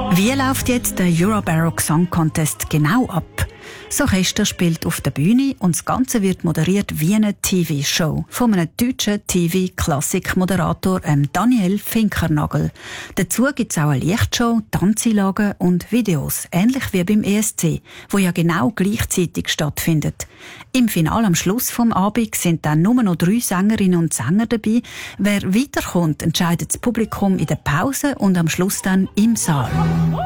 Wie läuft jetzt der Eurobaroque Song Contest genau ab? Das Orchester spielt auf der Bühne und das Ganze wird moderiert wie eine TV-Show von einem deutschen TV-Klassik-Moderator, Daniel Finkernagel. Dazu gibt es auch eine Lichtshow, Tanzeinlagen und Videos, ähnlich wie beim ESC, wo ja genau gleichzeitig stattfindet. Im Finale am Schluss vom Abend sind dann nur noch 3 Sängerinnen und Sänger dabei. Wer weiterkommt, entscheidet das Publikum in der Pause und am Schluss dann im Saal.